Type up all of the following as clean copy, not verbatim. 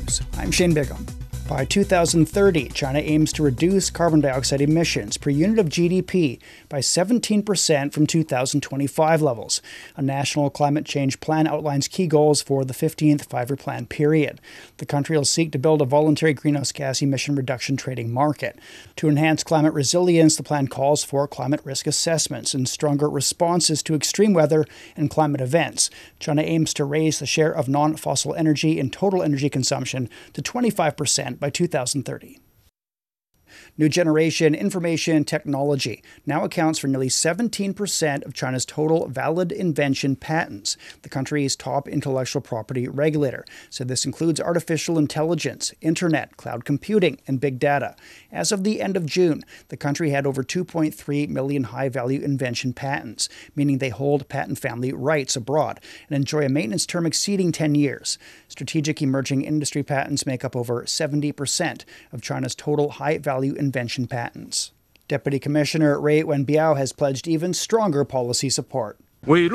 News. I'm Shane Bigham. By 2030, China aims to reduce carbon dioxide emissions per unit of GDP by 17% from 2025 levels. A national climate change plan outlines key goals for the 15th five-year plan period. The country will seek to build a voluntary greenhouse gas emission reduction trading market. To enhance climate resilience, the plan calls for climate risk assessments and stronger responses to extreme weather and climate events. China aims to raise the share of non-fossil energy in total energy consumption to 25% by 2030. New generation information technology now accounts for nearly 17% of China's total valid invention patents. The country's top intellectual property regulator said this includes artificial intelligence, internet, cloud computing, and big data. As of the end of June, the country had over 2.3 million high-value invention patents, meaning they hold patent family rights abroad and enjoy a maintenance term exceeding 10 years. Strategic emerging industry patents make up over 70% of China's total high-value invention patents. Deputy Commissioner Ray Wenbiao has pledged even stronger policy support. In the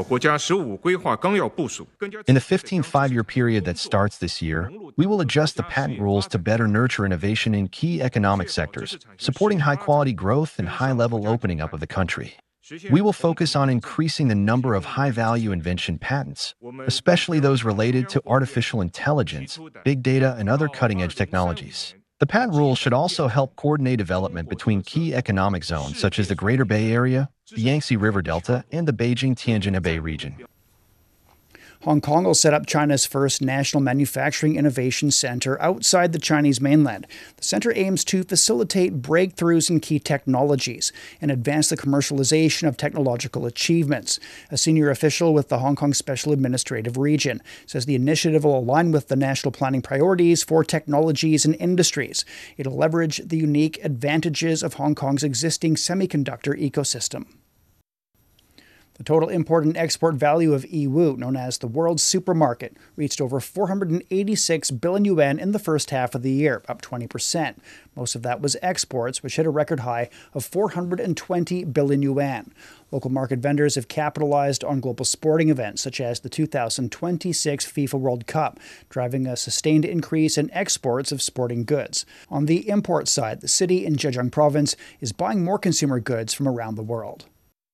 15th five-year period that starts this year, we will adjust the patent rules to better nurture innovation in key economic sectors, supporting high-quality growth and high-level opening up of the country. We will focus on increasing the number of high-value invention patents, especially those related to artificial intelligence, big data, and other cutting-edge technologies. The patent rules should also help coordinate development between key economic zones such as the Greater Bay Area, the Yangtze River Delta, and the Beijing-Tianjin-Hebei region. Hong Kong will set up China's first national manufacturing innovation center outside the Chinese mainland. The center aims to facilitate breakthroughs in key technologies and advance the commercialization of technological achievements. A senior official with the Hong Kong Special Administrative Region says the initiative will align with the national planning priorities for technologies and industries. It'll leverage the unique advantages of Hong Kong's existing semiconductor ecosystem. The total import and export value of Yiwu, known as the world's supermarket, reached over 486 billion yuan in the first half of the year, up 20%. Most of that was exports, which hit a record high of 420 billion yuan. Local market vendors have capitalized on global sporting events such as the 2026 FIFA World Cup, driving a sustained increase in exports of sporting goods. On the import side, the city in Zhejiang province is buying more consumer goods from around the world.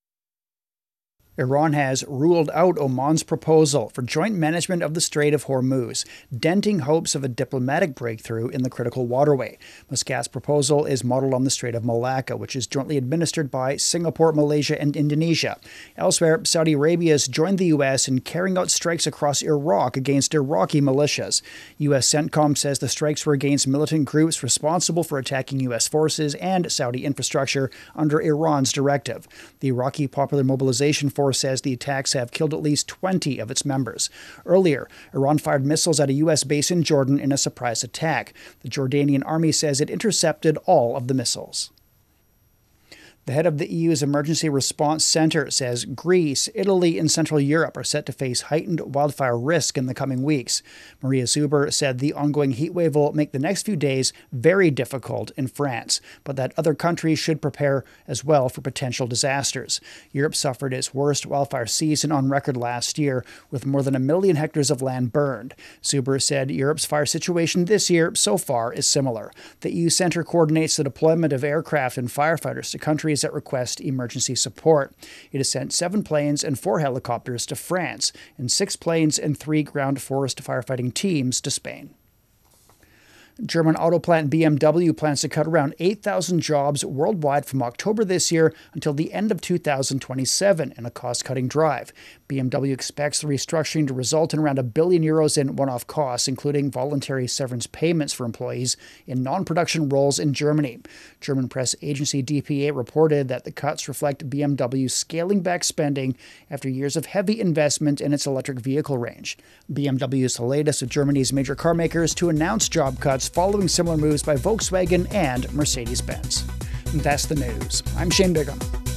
Iran has ruled out Oman's proposal for joint management of the Strait of Hormuz, denting hopes of a diplomatic breakthrough in the critical waterway. Muscat's proposal is modeled on the Strait of Malacca, which is jointly administered by Singapore, Malaysia, and Indonesia. Elsewhere, Saudi Arabia has joined the U.S. in carrying out strikes across Iraq against Iraqi militias. U.S. CENTCOM says the strikes were against militant groups responsible for attacking U.S. forces and Saudi infrastructure under Iran's directive. The Iraqi Popular Mobilization Force says the attacks have killed at least 20 of its members. Earlier, Iran fired missiles at a U.S. base in Jordan in a surprise attack. The Jordanian army says it intercepted all of the missiles. The head of the EU's Emergency Response Centre says Greece, Italy, and Central Europe are set to face heightened wildfire risk in the coming weeks. Maria Zuber said the ongoing heatwave will make the next few days very difficult in France, but that other countries should prepare as well for potential disasters. Europe suffered its worst wildfire season on record last year, with more than 1 million hectares of land burned. Zuber said Europe's fire situation this year so far is similar. The EU Centre coordinates the deployment of aircraft and firefighters to countries that request emergency support. It has sent 7 planes and 4 helicopters to France, and 6 planes and 3 ground forest firefighting teams to Spain. German auto plant BMW plans to cut around 8,000 jobs worldwide from October this year until the end of 2027 in a cost-cutting drive. BMW expects the restructuring to result in around €1 billion in one-off costs, including voluntary severance payments for employees in non-production roles in Germany. German press agency dpa reported that the cuts reflect BMW scaling back spending after years of heavy investment in its electric vehicle range. BMW is the latest of Germany's major car makers to announce job cuts following similar moves by Volkswagen and Mercedes-Benz. That's the news. I'm Shane Bigham.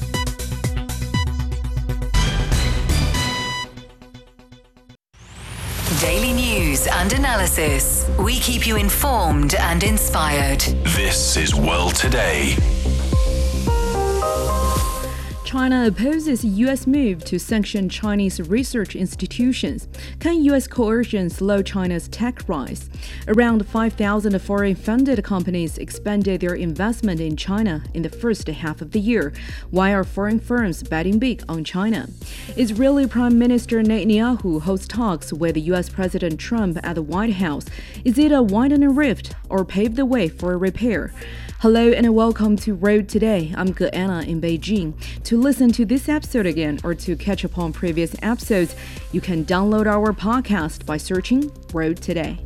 Daily news and analysis. We keep you informed and inspired. This is World Today. China opposes U.S. move to sanction Chinese research institutions. Can U.S. coercion slow China's tech rise? Around 5,000 foreign-funded companies expanded their investment in China in the first half of the year. Why are foreign firms betting big on China? Israeli Prime Minister Netanyahu hosts talks with U.S. President Trump at the White House. Is it a widen a rift or pave the way for a repair? Hello and welcome to Road Today. I'm Anna in Beijing. To listen to this episode again or to catch up on previous episodes, you can download our podcast by searching Road Today.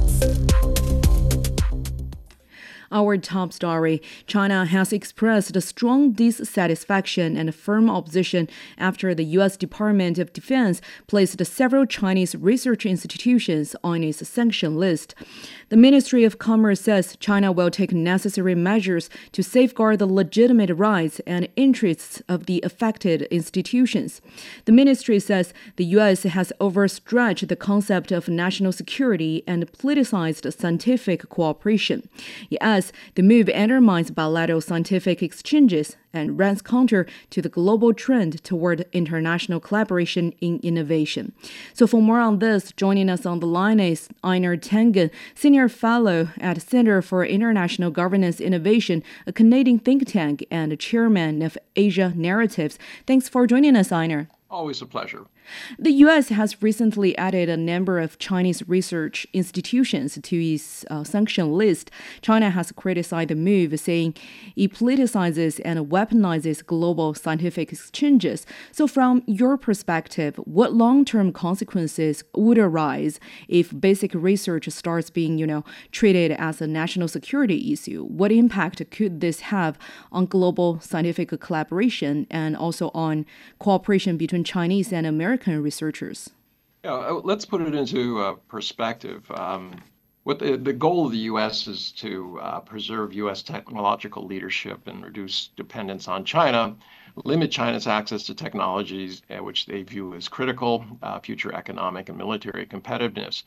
Our top story: China has expressed a strong dissatisfaction and firm opposition after the U.S. Department of Defense placed several Chinese research institutions on its sanction list. The Ministry of Commerce says China will take necessary measures to safeguard the legitimate rights and interests of the affected institutions. The ministry says the U.S. has overstretched the concept of national security and politicized scientific cooperation. Yes, the move undermines bilateral scientific exchanges and runs counter to the global trend toward international collaboration in innovation. So for more on this, joining us on the line is Einar Tangen, Senior Fellow at Center for International Governance Innovation, a Canadian think tank, and Chairman of Asia Narratives. Thanks for joining us, Einar. Always a pleasure. The U.S. has recently added a number of Chinese research institutions to its sanction list. China has criticized the move, saying it politicizes and weaponizes global scientific exchanges. So from your perspective, what long-term consequences would arise if basic research starts being, treated as a national security issue? What impact could this have on global scientific collaboration and also on cooperation between Chinese and American researchers? Yeah, let's put it into perspective. What the goal of the U.S. is to preserve U.S. technological leadership and reduce dependence on China, limit China's access to technologies which they view as critical, future economic and military competitiveness.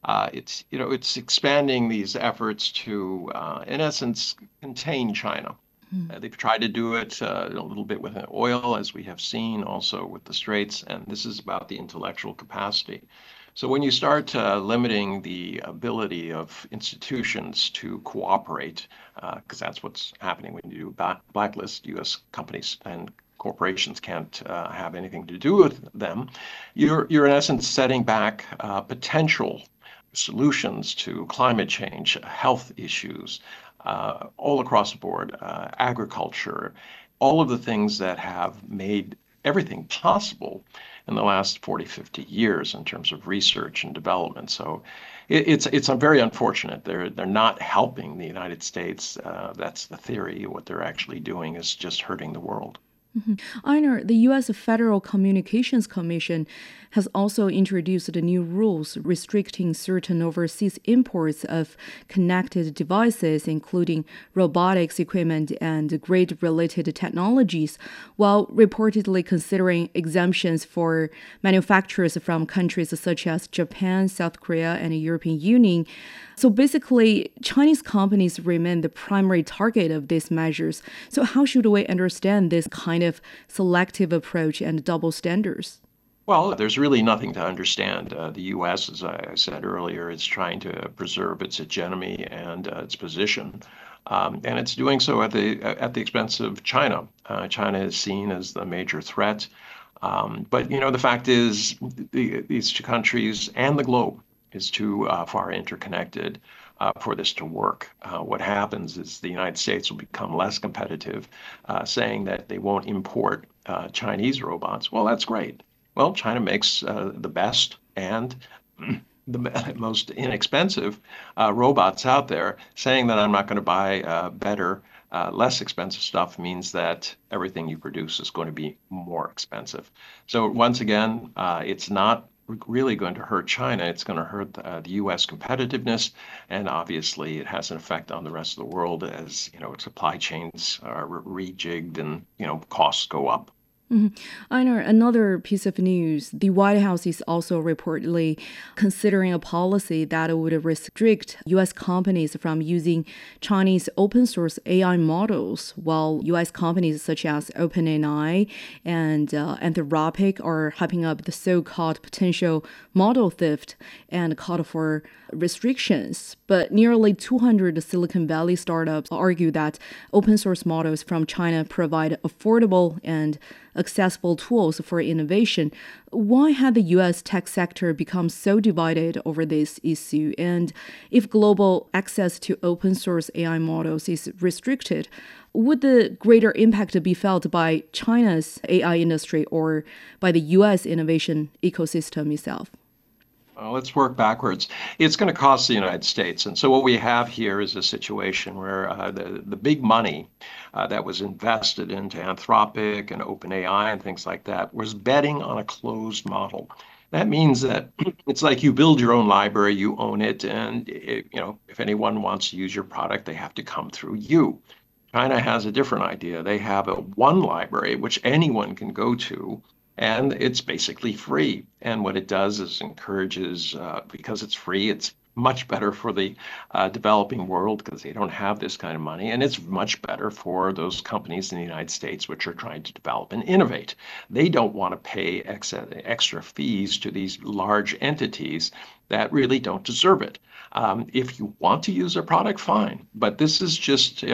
It's expanding these efforts to, in essence, contain China. They've tried to do it a little bit with oil, as we have seen, also with the Straits, and this is about the intellectual capacity. So when you start limiting the ability of institutions to cooperate, because that's what's happening when you blacklist U.S. companies and corporations can't have anything to do with them, you're in essence setting back potential solutions to climate change, health issues, all across the board, agriculture, all of the things that have made everything possible in the last 40, 50 years in terms of research and development. So it's very unfortunate. They're not helping the United States. That's the theory. What they're actually doing is just hurting the world. Einar, the U.S. Federal Communications Commission has also introduced new rules restricting certain overseas imports of connected devices, including robotics equipment and grid-related technologies, while reportedly considering exemptions for manufacturers from countries such as Japan, South Korea, and the European Union. So basically, Chinese companies remain the primary target of these measures. So how should we understand this kind of selective approach and double standards? Well, there's really nothing to understand. The U.S., as I said earlier, is trying to preserve its hegemony and its position, and it's doing so at the expense of China. China is seen as the major threat, but the fact is, these two countries and the globe is too far interconnected for this to work. What happens is the United States will become less competitive, saying that they won't import Chinese robots. Well, that's great. Well, China makes the best and the most inexpensive robots out there. Saying that I'm not going to buy better, less expensive stuff means that everything you produce is going to be more expensive. So once again, it's not really going to hurt China. It's going to hurt the U.S. competitiveness, and obviously it has an effect on the rest of the world as supply chains are rejigged and costs go up. I know another piece of news. The White House is also reportedly considering a policy that would restrict U.S. companies from using Chinese open source AI models, while U.S. companies such as OpenAI and Anthropic are hyping up the so-called potential model theft and called for restrictions. But nearly 200 Silicon Valley startups argue that open source models from China provide affordable and accessible tools for innovation. Why had the U.S. tech sector become so divided over this issue? And if global access to open source AI models is restricted, would the greater impact be felt by China's AI industry or by the U.S. innovation ecosystem itself? Well, let's work backwards. It's going to cost the United States. And so what we have here is a situation where the big money that was invested into Anthropic and OpenAI and things like that was betting on a closed model. That means that it's like you build your own library, you own it, and if anyone wants to use your product, they have to come through you. China has a different idea. They have a one library which anyone can go to, and it's basically free. And what it does is encourages, because it's free, it's much better for the developing world because they don't have this kind of money. And it's much better for those companies in the United States which are trying to develop and innovate. They don't want to pay extra fees to these large entities that really don't deserve it. If you want to use their product, fine. But this is just,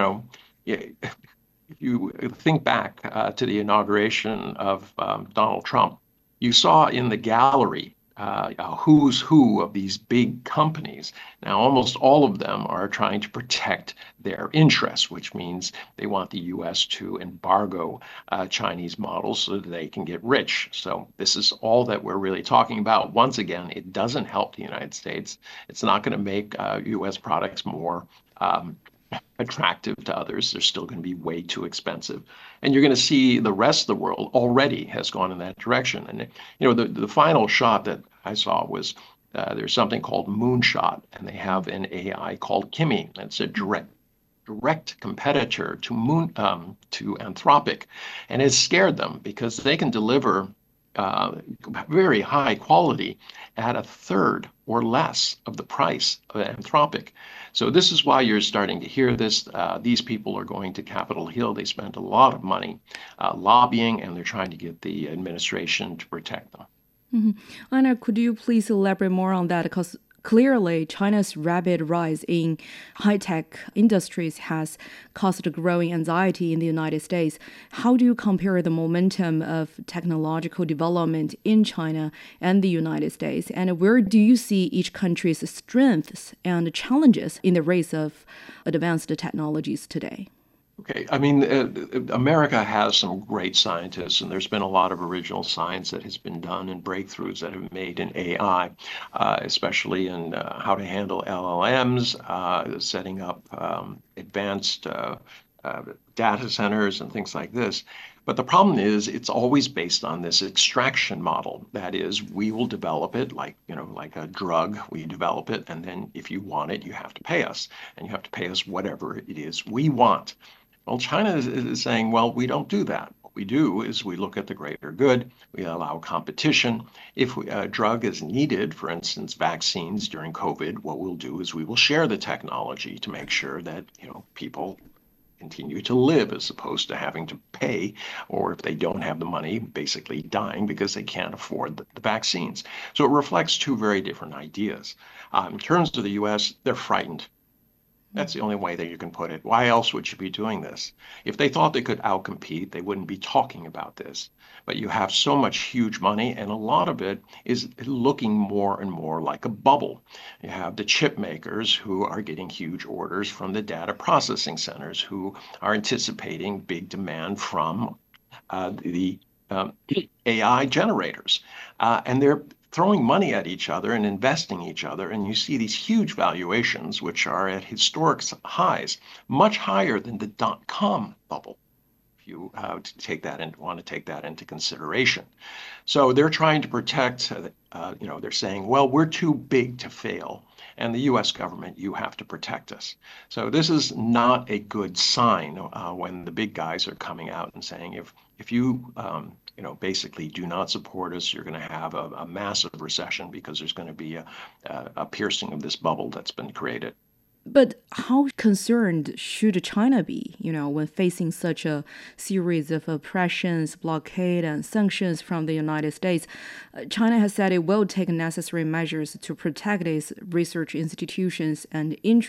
if you think back to the inauguration of Donald Trump, you saw in the gallery a who's who of these big companies. Now, almost all of them are trying to protect their interests, which means they want the U.S. to embargo Chinese models so that they can get rich. So this is all that we're really talking about. Once again, it doesn't help the United States. It's not going to make U.S. products more attractive to others. They're still going to be way too expensive. And you're going to see the rest of the world already has gone in that direction. And the final shot that I saw was there's something called Moonshot, and they have an AI called Kimi. It's a direct competitor to Anthropic, and it scared them because they can deliver very high quality at a third or less of the price of Anthropic. So this is why you're starting to hear this. These people are going to Capitol Hill. They spent a lot of money lobbying, and they're trying to get the administration to protect them. Anna, could you please elaborate more on that? Because clearly, China's rapid rise in high-tech industries has caused growing anxiety in the United States. How do you compare the momentum of technological development in China and the United States? And where do you see each country's strengths and challenges in the race of advanced technologies today? Okay, I mean, America has some great scientists, and there's been a lot of original science that has been done and breakthroughs that have made in AI, especially in how to handle LLMs, setting up advanced data centers and things like this. But the problem is it's always based on this extraction model. That is, we will develop it like a drug. We develop it, and then if you want it, you have to pay us, and you have to pay us whatever it is we want. Well, China is saying, well, we don't do that. What we do is we look at the greater good. We allow competition. If a drug is needed, for instance, vaccines during COVID, what we'll do is we will share the technology to make sure that people continue to live as opposed to having to pay, or if they don't have the money, basically dying because they can't afford the vaccines. So it reflects two very different ideas. In terms of the U.S., they're frightened. That's the only way that you can put it. Why else would you be doing this? If they thought they could outcompete, they wouldn't be talking about this. But you have so much huge money, and a lot of it is looking more and more like a bubble. You have the chip makers who are getting huge orders from the data processing centers who are anticipating big demand from the AI generators. And they're throwing money at each other and investing each other, and you see these huge valuations, which are at historic highs, much higher than the dot-com bubble, if you want to take that into consideration. So they're trying to protect, they're saying, well, we're too big to fail. and the U.S. government, you have to protect us. So this is not a good sign when the big guys are coming out and saying, if you basically do not support us, you're going to have a massive recession because there's going to be a piercing of this bubble that's been created. But how concerned should China be, when facing such a series of oppressions, blockade, and sanctions from the United States? China has said it will take necessary measures to protect its research institutions and interests.